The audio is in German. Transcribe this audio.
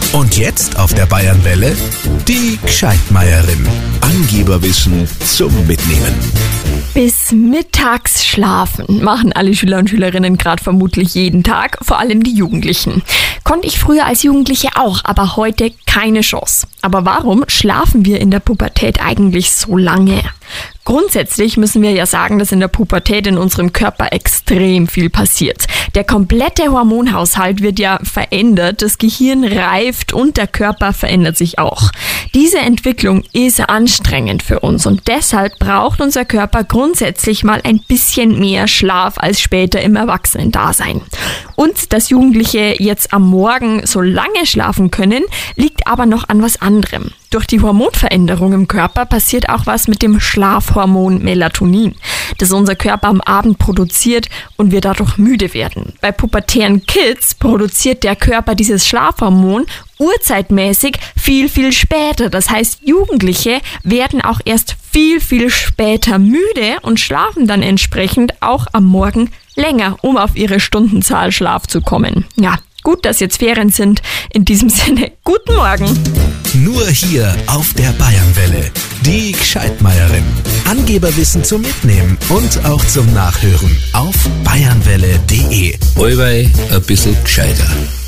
Und jetzt auf der Bayernwelle die Gscheidmeierin. Angeberwissen zum Mitnehmen. Bis mittags schlafen machen alle Schüler und Schülerinnen gerade vermutlich jeden Tag, vor allem die Jugendlichen. Konnte ich früher als Jugendliche auch, aber heute keine Chance. Aber warum schlafen wir in der Pubertät eigentlich so lange? Grundsätzlich müssen wir ja sagen, dass in der Pubertät in unserem Körper extrem viel passiert. Der komplette Hormonhaushalt wird ja verändert, das Gehirn reift und der Körper verändert sich auch. Diese Entwicklung ist anstrengend für uns und deshalb braucht unser Körper grundsätzlich mal ein bisschen mehr Schlaf als später im Erwachsenendasein. Und dass Jugendliche jetzt am Morgen so lange schlafen können, liegt aber noch an was anderem. Durch die Hormonveränderung im Körper passiert auch was mit dem Schlafhormon Melatonin, das unser Körper am Abend produziert und wir dadurch müde werden. Bei pubertären Kids produziert der Körper dieses Schlafhormon urzeitmäßig viel, viel später. Das heißt, Jugendliche werden auch erst viel, viel später müde und schlafen dann entsprechend auch am Morgen länger, um auf ihre Stundenzahl Schlaf zu kommen. Ja, gut, dass jetzt Ferien sind. In diesem Sinne, guten Morgen. Nur hier auf der Bayernwelle. Die Gscheidmeierin. Angeberwissen zum Mitnehmen und auch zum Nachhören auf bayernwelle.de. Allweil ein bisschen gescheiter.